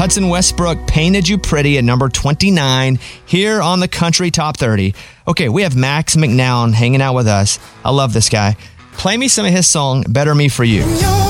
Hudson Westbrook, Painted You Pretty at number 29 here on the Country Top 30. Okay, we have Max McNown hanging out with us. I love this guy. Play me some of his song, Better Me For You.